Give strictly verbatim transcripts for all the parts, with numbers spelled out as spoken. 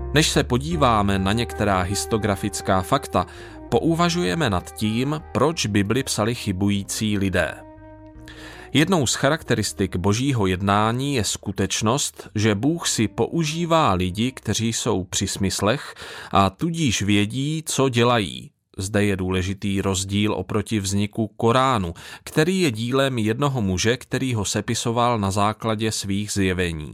Než se podíváme na některá historiografická fakta, pouvažujeme nad tím, proč Bibli psali chybující lidé. Jednou z charakteristik božího jednání je skutečnost, že Bůh si používá lidi, kteří jsou při smyslech a tudíž vědí, co dělají. Zde je důležitý rozdíl oproti vzniku Koránu, který je dílem jednoho muže, který ho sepisoval na základě svých zjevení.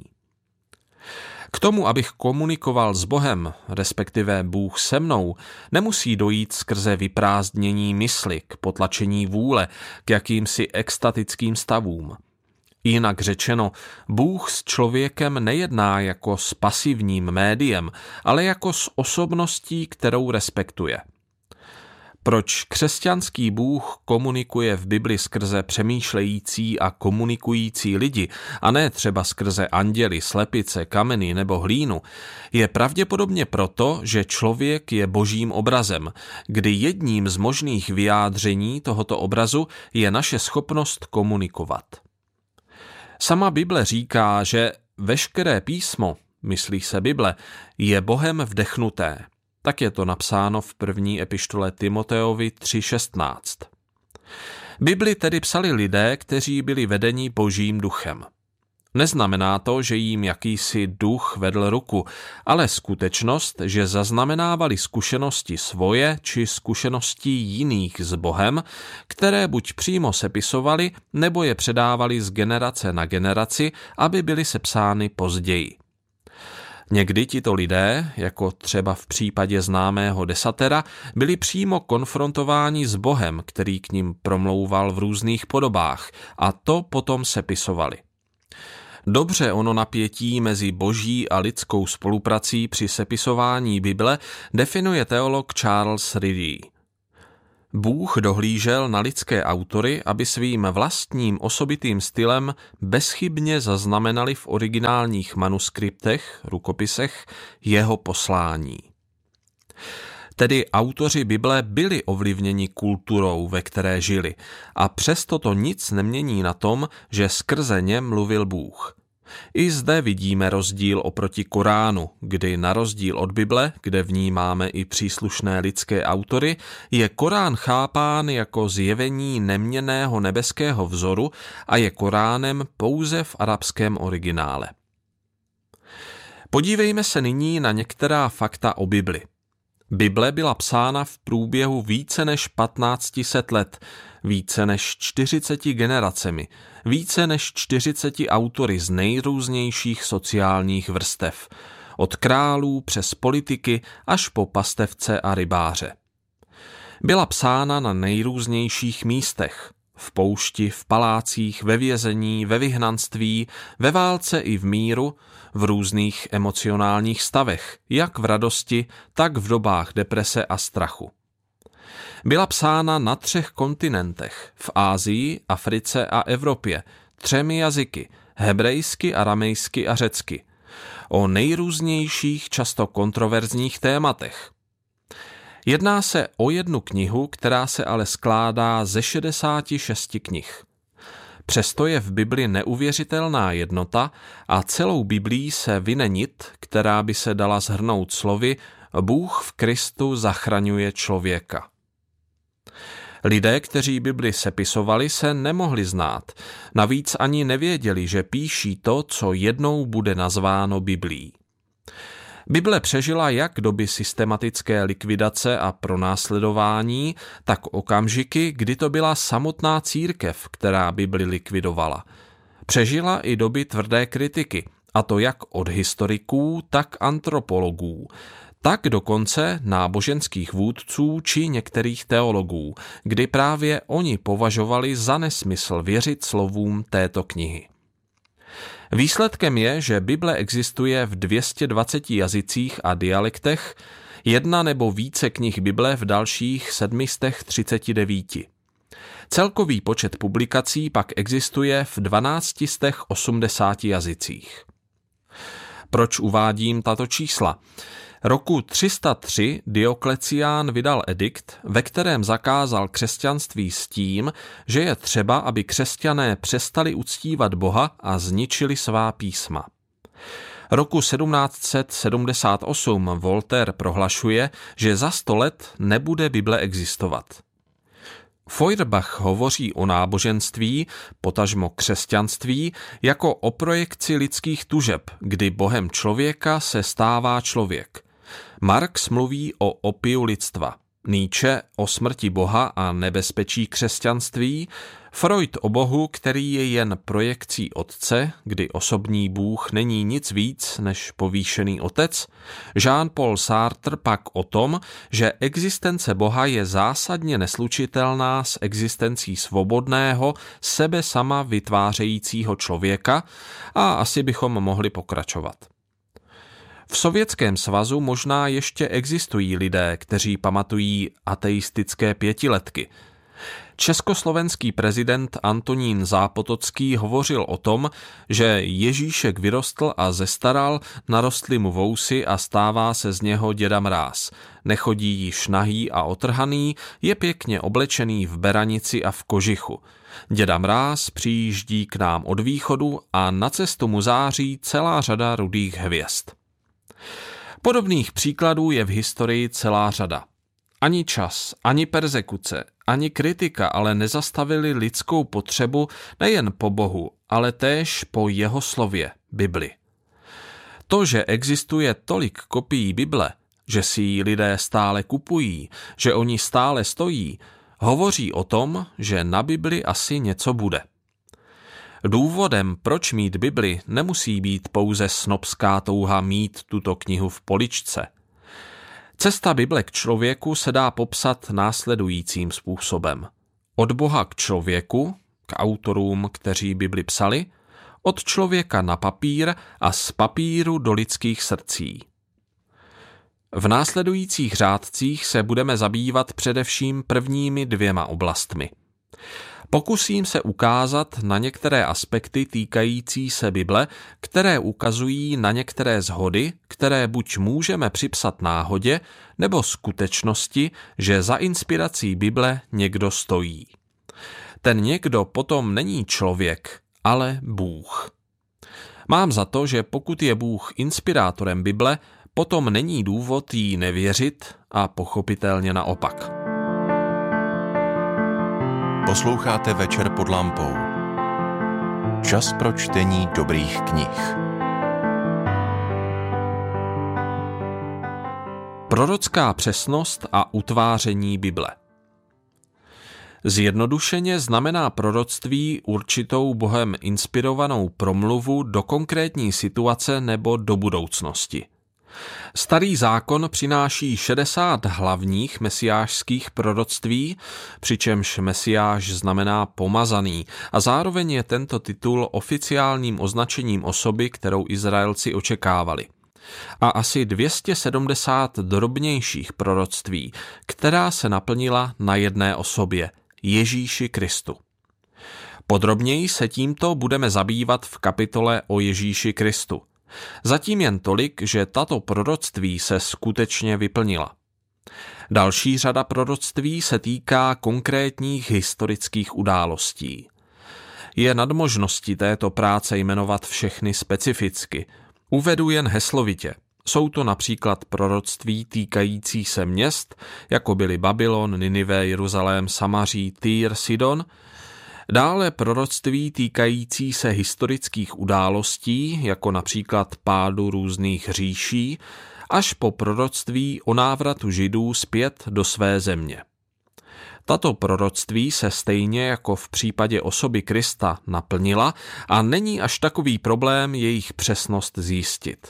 K tomu, abych komunikoval s Bohem, respektive Bůh se mnou, nemusí dojít skrze vyprázdnění mysli, k potlačení vůle, k jakýmsi extatickým stavům. Jinak řečeno, Bůh s člověkem nejedná jako s pasivním médiem, ale jako s osobností, kterou respektuje. Proč křesťanský Bůh komunikuje v Bibli skrze přemýšlející a komunikující lidi, a ne třeba skrze anděly, slepice, kameny nebo hlínu, je pravděpodobně proto, že člověk je božím obrazem, kdy jedním z možných vyjádření tohoto obrazu je naše schopnost komunikovat. Sama Bible říká, že veškeré písmo, myslí se Bible, je Bohem vdechnuté. Tak je to napsáno v první epištole Timoteovi tři šestnáct. Bibli tedy psali lidé, kteří byli vedeni božím duchem. Neznamená to, že jim jakýsi duch vedl ruku, ale skutečnost, že zaznamenávali zkušenosti svoje či zkušenosti jiných s Bohem, které buď přímo sepisovali, nebo je předávali z generace na generaci, aby byly sepsány později. Někdy tito lidé, jako třeba v případě známého desatera, byli přímo konfrontováni s Bohem, který k nim promlouval v různých podobách, a to potom sepisovali. Dobře ono napětí mezi boží a lidskou spoluprací při sepisování Bible definuje teolog Charles Ridley. Bůh dohlížel na lidské autory, aby svým vlastním osobitým stylem bezchybně zaznamenali v originálních manuskriptech, rukopisech, jeho poslání. Tedy autoři Bible byli ovlivněni kulturou, ve které žili, a přesto to nic nemění na tom, že skrze ně mluvil Bůh. I zde vidíme rozdíl oproti Koránu, kdy na rozdíl od Bible, kde v ní máme i příslušné lidské autory, je Korán chápán jako zjevení neměnného nebeského vzoru a je Koránem pouze v arabském originále. Podívejme se nyní na některá fakta o Bibli. Bible byla psána v průběhu více než patnáct set let, více než čtyřiceti generacemi, více než čtyřiceti autory z nejrůznějších sociálních vrstev, od králů přes politiky až po pastevce a rybáře. Byla psána na nejrůznějších místech, v poušti, v palácích, ve vězení, ve vyhnanství, ve válce i v míru, v různých emocionálních stavech, jak v radosti, tak v dobách deprese a strachu. Byla psána na třech kontinentech, v Asii, Africe a Evropě, třemi jazyky, hebrejsky, aramejsky a řecky, o nejrůznějších, často kontroverzních tématech. Jedná se o jednu knihu, která se ale skládá ze šedesáti šesti knih. Přesto je v Bibli neuvěřitelná jednota a celou Biblí se vine nit, která by se dala shrnout slovy Bůh v Kristu zachraňuje člověka. Lidé, kteří Bibli sepisovali, se nemohli znát, navíc ani nevěděli, že píší to, co jednou bude nazváno Biblí. Bible přežila jak doby systematické likvidace a pronásledování, tak okamžiky, kdy to byla samotná církev, která Bibli likvidovala. Přežila i doby tvrdé kritiky, a to jak od historiků, tak antropologů, tak dokonce náboženských vůdců či některých teologů, kdy právě oni považovali za nesmysl věřit slovům této knihy. Výsledkem je, že Bible existuje v dvě stě dvaceti jazycích a dialektech, jedna nebo více knih Bible v dalších sedmi stech třiceti devíti. Celkový počet publikací pak existuje v dvanácti stech osmdesáti jazycích. Proč uvádím tato čísla? Roku tři sta tři Dioklecián vydal edikt, ve kterém zakázal křesťanství s tím, že je třeba, aby křesťané přestali uctívat Boha a zničili svá písma. Roku sedmnáct set sedmdesát osm Voltaire prohlašuje, že za sto let nebude Bible existovat. Feuerbach hovoří o náboženství, potažmo křesťanství, jako o projekci lidských tužeb, kdy Bohem člověka se stává člověk. Marx mluví o opiu lidstva, Nietzsche o smrti Boha a nebezpečí křesťanství, Freud o Bohu, který je jen projekcí otce, kdy osobní Bůh není nic víc než povýšený otec, Jean-Paul Sartre pak o tom, že existence Boha je zásadně neslučitelná s existencí svobodného, sebe sama vytvářejícího člověka a asi bychom mohli pokračovat. V Sovětském svazu možná ještě existují lidé, kteří pamatují ateistické pětiletky. Československý prezident Antonín Zápotocký hovořil o tom, že Ježíšek vyrostl a zestaral, narostly mu vousy a stává se z něho děda Mráz. Nechodí již nahý a otrhaný, je pěkně oblečený v beranici a v kožichu. Děda Mráz přijíždí k nám od východu a na cestu mu září celá řada rudých hvězd. Podobných příkladů je v historii celá řada. Ani čas, ani perzekuce, ani kritika ale nezastavili lidskou potřebu nejen po Bohu, ale též po jeho slově, Bibli. To, že existuje tolik kopií Bible, že si ji lidé stále kupují, že oni stále stojí, hovoří o tom, že na Bibli asi něco bude. Důvodem, proč mít Bibli, nemusí být pouze snobská touha mít tuto knihu v poličce. Cesta Bible k člověku se dá popsat následujícím způsobem. Od Boha k člověku, k autorům, kteří Bibli psali, od člověka na papír a z papíru do lidských srdcí. V následujících řádcích se budeme zabývat především prvními dvěma oblastmi. Pokusím se ukázat na některé aspekty týkající se Bible, které ukazují na některé shody, které buď můžeme připsat náhodě, nebo skutečnosti, že za inspirací Bible někdo stojí. Ten někdo potom není člověk, ale Bůh. Mám za to, že pokud je Bůh inspirátorem Bible, potom není důvod jí nevěřit a pochopitelně naopak. Posloucháte Večer pod lampou. Čas pro čtení dobrých knih. Prorocká přesnost a utváření Bible. Zjednodušeně znamená proroctví určitou Bohem inspirovanou promluvu do konkrétní situace nebo do budoucnosti. Starý zákon přináší šedesát hlavních mesiášských proroctví, přičemž mesiáš znamená pomazaný a zároveň je tento titul oficiálním označením osoby, kterou Izraelci očekávali. A asi dvě stě sedmdesát drobnějších proroctví, která se naplnila na jedné osobě, Ježíši Kristu. Podrobněji se tímto budeme zabývat v kapitole o Ježíši Kristu. Zatím jen tolik, že tato proroctví se skutečně vyplnila. Další řada proroctví se týká konkrétních historických událostí. Je nad možností této práce jmenovat všechny specificky. Uvedu jen heslovitě. Jsou to například proroctví týkající se měst, jako byly Babylon, Ninive, Jeruzalém, Samaří, Týr, Sidon, dále proroctví týkající se historických událostí, jako například pádu různých říší, až po proroctví o návratu Židů zpět do své země. Tato proroctví se stejně jako v případě osoby Krista naplnila a není až takový problém jejich přesnost zjistit.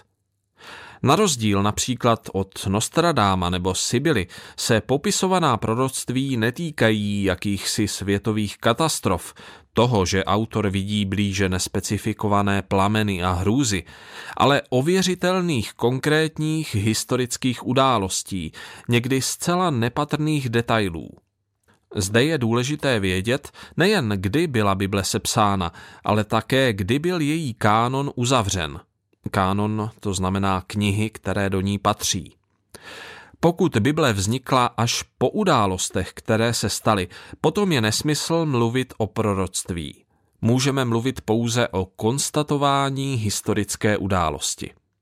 Na rozdíl například od Nostradáma nebo Sibyly se popisovaná proroctví netýkají jakýchsi světových katastrof, toho, že autor vidí blíže nespecifikované plameny a hrůzy, ale ověřitelných konkrétních historických událostí, někdy zcela nepatrných detailů. Zde je důležité vědět nejen kdy byla Bible sepsána, ale také kdy byl její kánon uzavřen. Kánon to znamená knihy, které do ní patří. Pokud Bible vznikla až po událostech, které se staly, potom je nesmysl mluvit o proroctví. Můžeme mluvit pouze o konstatování historické události.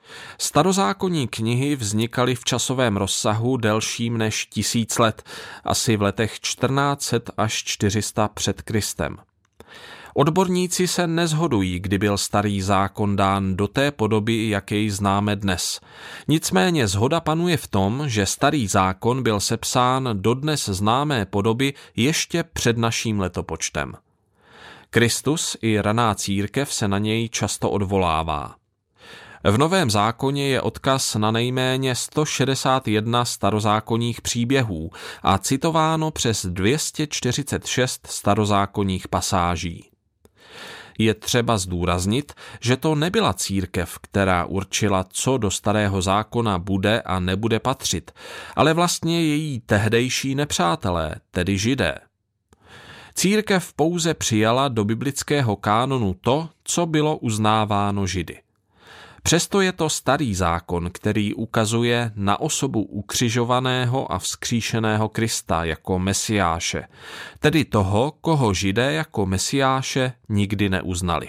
Starozákonní knihy vznikaly v časovém rozsahu delším než tisíc let, asi v letech čtrnáct set až čtyři sta před Kristem. Odborníci se neshodují, kdy byl Starý zákon dán do té podoby, jak jej známe dnes. Nicméně shoda panuje v tom, že Starý zákon byl sepsán do dnes známé podoby ještě před naším letopočtem. Kristus i raná církev se na něj často odvolává. V Novém zákoně je odkaz na nejméně sto šedesát jedna starozákonních příběhů a citováno přes dvě stě čtyřicet šest starozákonních pasáží. Je třeba zdůraznit, že to nebyla církev, která určila, co do Starého zákona bude a nebude patřit, ale vlastně její tehdejší nepřátelé, tedy Židé. Církev pouze přijala do biblického kánonu to, co bylo uznáváno Židy. Přesto je to Starý zákon, který ukazuje na osobu ukřižovaného a vzkříšeného Krista jako Mesiáše, tedy toho, koho Židé jako Mesiáše nikdy neuznali.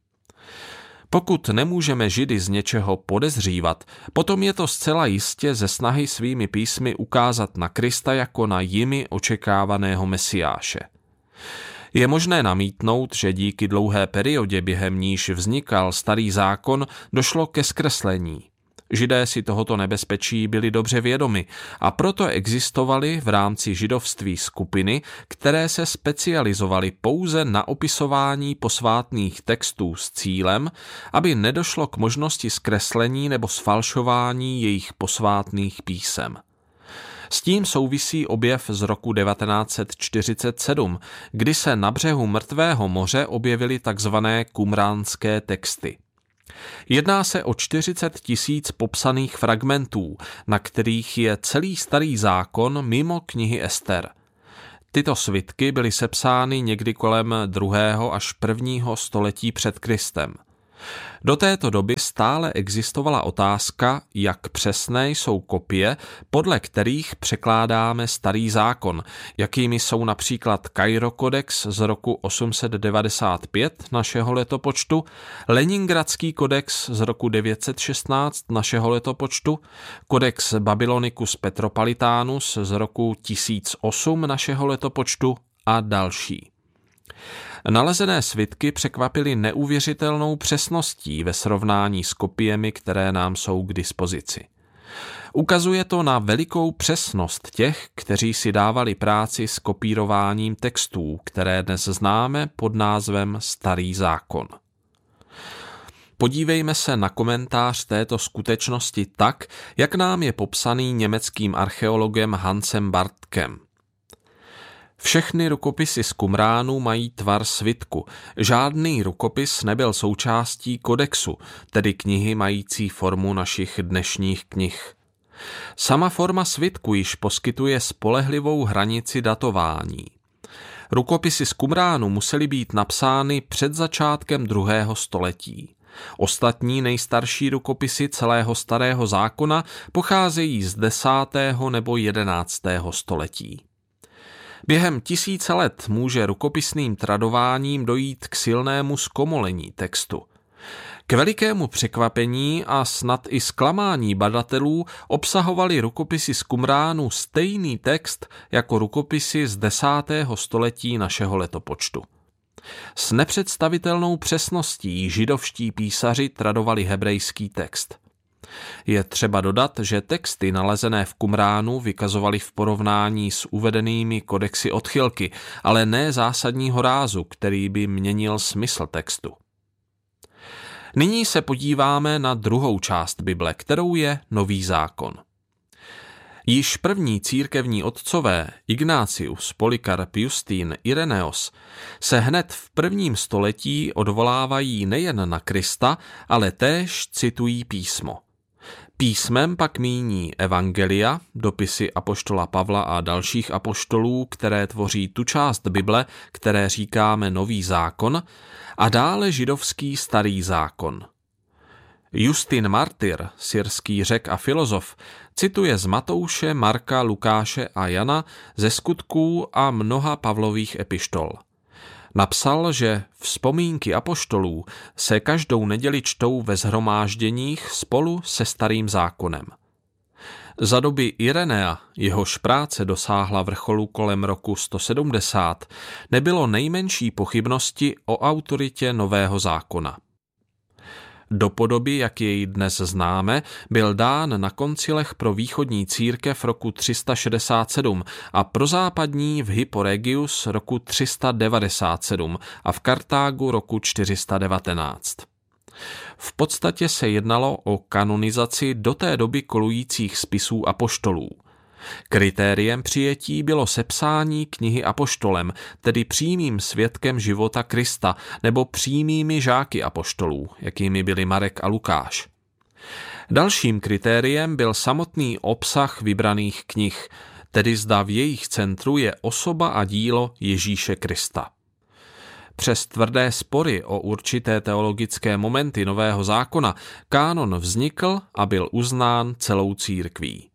Pokud nemůžeme Židy z něčeho podezřívat, potom je to zcela jistě ze snahy svými písmy ukázat na Krista jako na jimi očekávaného Mesiáše. Je možné namítnout, že díky dlouhé periodě, během níž vznikal Starý zákon, došlo ke zkreslení. Židé si tohoto nebezpečí byli dobře vědomi a proto existovaly v rámci židovství skupiny, které se specializovaly pouze na opisování posvátných textů s cílem, aby nedošlo k možnosti zkreslení nebo sfalšování jejich posvátných písem. S tím souvisí objev z roku devatenáct set čtyřicet sedm, kdy se na břehu Mrtvého moře objevily takzvané kumránské texty. Jedná se o čtyřicet tisíc popsaných fragmentů, na kterých je celý Starý zákon mimo knihy Ester. Tyto svitky byly sepsány někdy kolem druhého až prvního století před Kristem. Do této doby stále existovala otázka, jak přesné jsou kopie, podle kterých překládáme Starý zákon, jakými jsou například Kairo kodex z roku osm set devadesát pět našeho letopočtu, Leningradský kodex z roku devět set šestnáct našeho letopočtu, kodex Babylonicus Petropolitanus z roku tisíc osm našeho letopočtu a další. Nalezené svitky překvapily neuvěřitelnou přesností ve srovnání s kopiemi, které nám jsou k dispozici. Ukazuje to na velikou přesnost těch, kteří si dávali práci s kopírováním textů, které dnes známe pod názvem Starý zákon. Podívejme se na komentář této skutečnosti tak, jak nám je popsaný německým archeologem Hansem Bartkem. Všechny rukopisy z Qumránu mají tvar svitku. Žádný rukopis nebyl součástí kodexu, tedy knihy mající formu našich dnešních knih. Sama forma svitku již poskytuje spolehlivou hranici datování. Rukopisy z Qumránu musely být napsány před začátkem druhého století. Ostatní nejstarší rukopisy celého Starého zákona pocházejí z desátého nebo jedenáctého století. Během tisíce let může rukopisným tradováním dojít k silnému zkomolení textu. K velikému překvapení a snad i zklamání badatelů obsahovaly rukopisy z Qumránu stejný text jako rukopisy z desátého století našeho letopočtu. S nepředstavitelnou přesností židovští písaři tradovali hebrejský text. Je třeba dodat, že texty nalezené v Qumránu vykazovaly v porovnání s uvedenými kodexy odchylky, ale ne zásadního rázu, který by měnil smysl textu. Nyní se podíváme na druhou část Bible, kterou je Nový zákon. Již první církevní otcové Ignácius, Polykarp, Justín, Ireneos se hned v prvním století odvolávají nejen na Krista, ale též citují písmo. Písmem pak míní evangelia, dopisy apoštola Pavla a dalších apoštolů, které tvoří tu část Bible, které říkáme Nový zákon, a dále židovský Starý zákon. Justin Martyr, syrský Řek a filozof, cituje z Matouše, Marka, Lukáše a Jana, ze Skutků a mnoha Pavlových epištol. Napsal, že vzpomínky apoštolů se každou neděli čtou ve shromážděních spolu se Starým zákonem. Za doby Irenea, jehož práce dosáhla vrcholu kolem roku sto sedmdesát, nebylo nejmenší pochybnosti o autoritě Nového zákona. Do podoby, jak jej dnes známe, byl dán na koncilech pro východní církev roku tři sta šedesát sedm a pro západní v Hippo Regius roku tři sta devadesát sedm a v Kartágu roku čtyři sta devatenáct. V podstatě se jednalo o kanonizaci do té doby kolujících spisů apoštolů. Kritériem přijetí bylo sepsání knihy apoštolem, tedy přímým svědkem života Krista, nebo přímými žáky apoštolů, jakými byli Marek a Lukáš. Dalším kritériem byl samotný obsah vybraných knih, tedy zda v jejich centru je osoba a dílo Ježíše Krista. Přes tvrdé spory o určité teologické momenty Nového zákona kánon vznikl a byl uznán celou církví.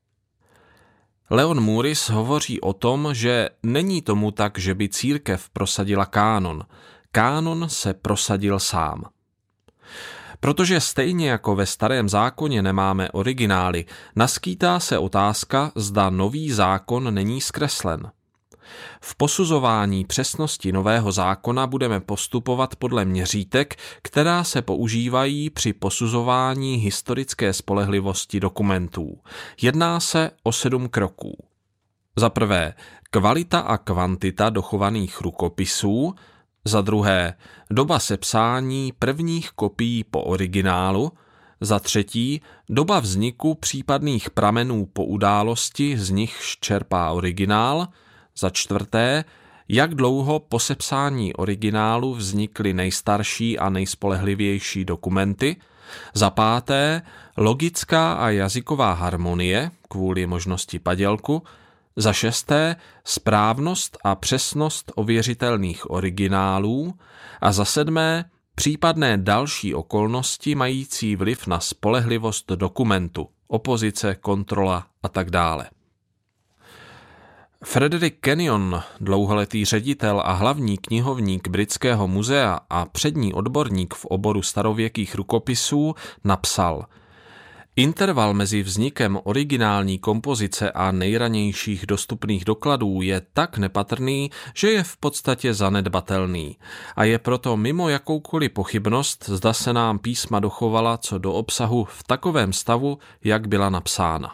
Leon Morris hovoří o tom, že není tomu tak, že by církev prosadila kánon. Kánon se prosadil sám. Protože stejně jako ve Starém zákoně nemáme originály, naskýtá se otázka, zda Nový zákon není zkreslen. V posuzování přesnosti Nového zákona budeme postupovat podle měřítek, která se používají při posuzování historické spolehlivosti dokumentů. Jedná se o sedm kroků. Za prvé, kvalita a kvantita dochovaných rukopisů, za druhé, doba sepsání prvních kopií po originálu, za třetí, doba vzniku případných pramenů po události, z nichž čerpá originál, za čtvrté, jak dlouho po sepsání originálu vznikly nejstarší a nejspolehlivější dokumenty, za páté, logická a jazyková harmonie kvůli možnosti padělku, za šesté, správnost a přesnost ověřitelných originálů a za sedmé, případné další okolnosti mající vliv na spolehlivost dokumentu, opozice, kontrola a tak dále. Frederick Kenyon, dlouholetý ředitel a hlavní knihovník Britského muzea a přední odborník v oboru starověkých rukopisů, napsal: Interval mezi vznikem originální kompozice a nejranějších dostupných dokladů je tak nepatrný, že je v podstatě zanedbatelný a je proto mimo jakoukoliv pochybnost, zda se nám písma dochovala co do obsahu v takovém stavu, jak byla napsána.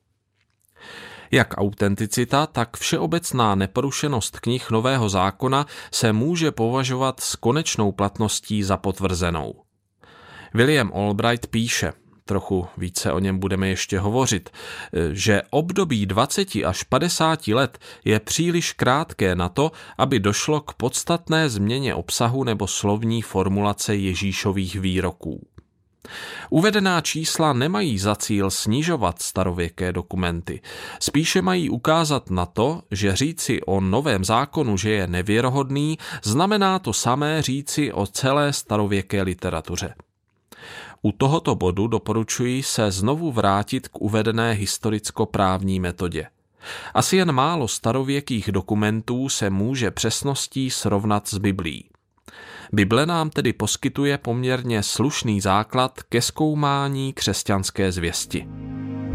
Jak autenticita, tak všeobecná neporušenost knih Nového zákona se může považovat s konečnou platností za potvrzenou. William Albright píše, trochu více o něm budeme ještě hovořit, že období dvacet až padesát let je příliš krátké na to, aby došlo k podstatné změně obsahu nebo slovní formulace Ježíšových výroků. Uvedená čísla nemají za cíl snižovat starověké dokumenty, spíše mají ukázat na to, že říci o Novém zákonu, že je nevěrohodný, znamená to samé říci o celé starověké literatuře. U tohoto bodu doporučuji se znovu vrátit k uvedené historicko-právní metodě. Asi jen málo starověkých dokumentů se může přesností srovnat s Biblií. Bible nám tedy poskytuje poměrně slušný základ ke zkoumání křesťanské zvěsti.